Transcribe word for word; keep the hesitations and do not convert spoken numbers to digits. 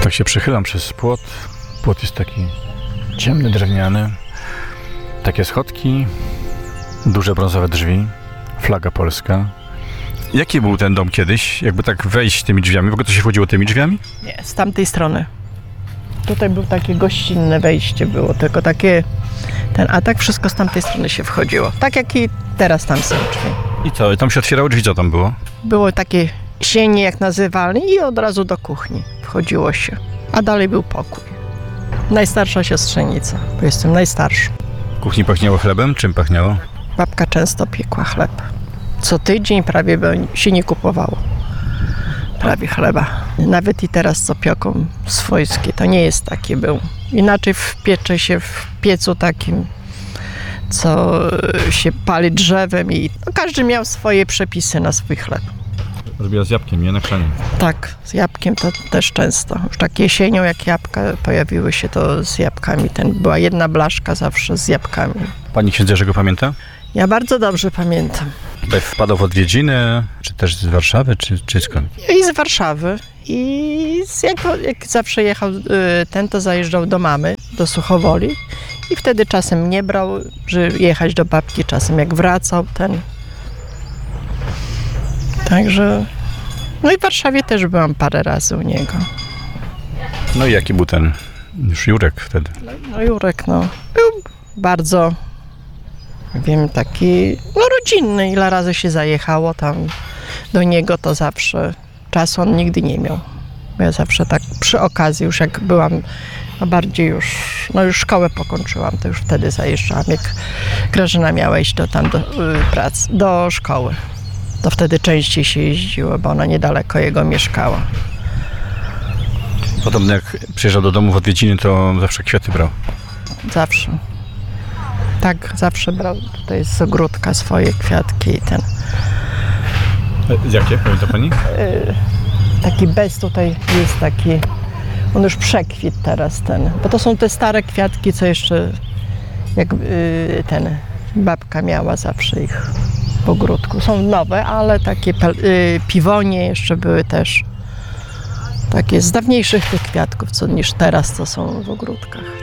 Tak się przychylam przez płot. Płot jest taki ciemny, drewniany. Takie schodki, duże brązowe drzwi, flaga polska. Jaki był ten dom kiedyś? Jakby tak wejść tymi drzwiami? W ogóle to się wchodziło tymi drzwiami? Nie, z tamtej strony. Tutaj było takie gościnne wejście, było tylko takie, ten, a tak wszystko z tamtej strony się wchodziło. Tak jak i teraz tam są drzwi. I co? Tam się otwierały drzwi, co tam było? Było takie sienie, jak nazywali, i od razu do kuchni wchodziło się. A dalej był pokój. Najstarsza siostrzenica, bo jestem najstarszą. W kuchni pachniało chlebem? Czym pachniało? Babka często piekła chleb. Co tydzień prawie by się nie kupowało. Prawie chleba. Nawet i teraz co pioką swojskie, to nie jest takie był. Inaczej piecze się w piecu takim, co się pali drzewem i no, każdy miał swoje przepisy na swój chleb. Robiła z jabłkiem, nie? Na krzanie. Tak, z jabłkiem to też często. Już tak jesienią, jak jabłka pojawiły się, to z jabłkami. Ten, była jedna blaszka zawsze z jabłkami. Pani księdzerzego pamięta? Ja bardzo dobrze pamiętam. Tutaj wpadał w odwiedziny, czy też z Warszawy, czy, czy skąd? I z Warszawy. I z, jak, jak zawsze jechał y, ten, to zajeżdżał do mamy, do Suchowoli. I wtedy czasem mnie brał, żeby jechać do babki, czasem jak wracał ten. Także... No i w Warszawie też byłam parę razy u niego. No i jaki był ten już Jurek wtedy? No Jurek, no, był bardzo, wiem, taki, no rodzinny. Ile razy się zajechało tam do niego, to zawsze czasu on nigdy nie miał. Bo ja zawsze tak przy okazji, już jak byłam, no bardziej już, no już szkołę pokończyłam, to już wtedy zajeżdżałam, jak Grażyna miała iść do tam do y, pracy, do szkoły. To wtedy częściej się jeździło, bo ona niedaleko jego mieszkała. Podobno jak przyjeżdżał do domu w odwiedziny, to zawsze kwiaty brał. Zawsze. Tak, zawsze brał tutaj z ogródka swoje kwiatki i ten. Jakie? Pamięta pani? Yy, taki bez tutaj jest taki, on już przekwit teraz ten, bo to są te stare kwiatki, co jeszcze jak yy, ten, babka miała zawsze ich w ogródku. Są nowe, ale takie yy, piwonie jeszcze były też. Takie z dawniejszych tych kwiatków, co niż teraz, co są w ogródkach.